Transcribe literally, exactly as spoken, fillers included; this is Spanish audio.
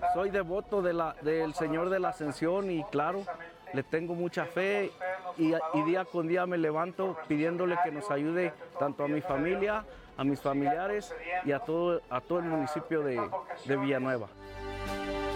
soy devoto de la, del Señor de la Ascensión y claro, le tengo mucha fe y, y día con día me levanto pidiéndole que nos ayude tanto a mi familia, a mis familiares y a todo, a todo el municipio de, de Villanueva.